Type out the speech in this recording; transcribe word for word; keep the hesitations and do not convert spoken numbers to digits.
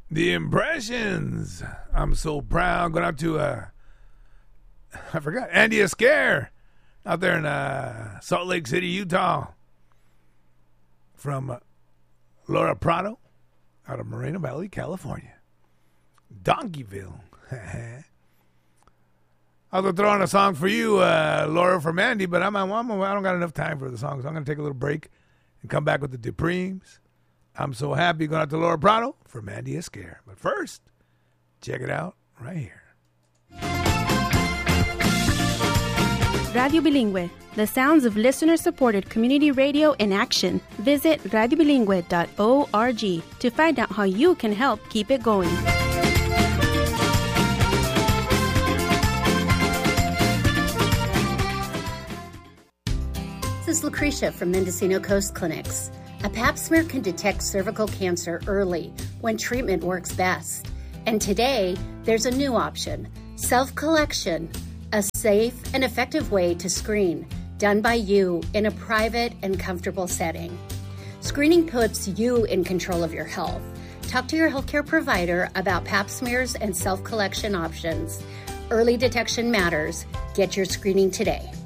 The Impressions. I'm so proud. Going out to, uh, I forgot, Andy Escare out there in uh, Salt Lake City, Utah. From uh, Laura Prado out of Moreno Valley, California. Donkeyville. I'll go throw on a song for you, uh, Laura, from Andy, but I'm, I'm, I'm, I don't got enough time for the song, so I'm going to take a little break and come back with the Dupremes. I'm so happy. Going out to Laura Prado from Andy Escare. But first, check it out right here. Radio Bilingüe, the sounds of listener-supported community radio in action. Visit radio bilingüe dot org to find out how you can help keep it going. This is Lucretia from Mendocino Coast Clinics. A pap smear can detect cervical cancer early when treatment works best. And today, there's a new option, self-collection, a safe and effective way to screen, done by you in a private and comfortable setting. Screening puts you in control of your health. Talk to your healthcare provider about pap smears and self-collection options. Early detection matters. Get your screening today.